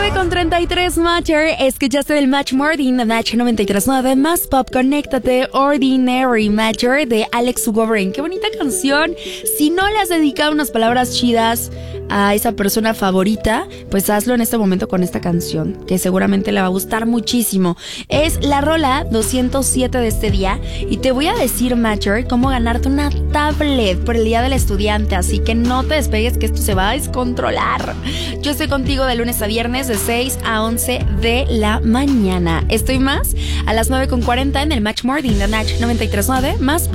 9:33 Matcher, escuchaste del Match Morning de Match 93.9, más pop, conéctate, Ordinary Matcher de Alex Warren. Qué bonita canción. Si no le has dedicado unas palabras chidas a esa persona favorita, pues hazlo en este momento con esta canción, que seguramente le va a gustar muchísimo. Es la rola 207 de este día y te voy a decir, Matcher, cómo ganarte una tablet por el Día del Estudiante, así que no te despegues que esto se va a descontrolar. Yo estoy contigo de lunes a viernes de 6 a 11 de la mañana. Estoy más a las 9:40 en el Match Morning de Match 93.9, más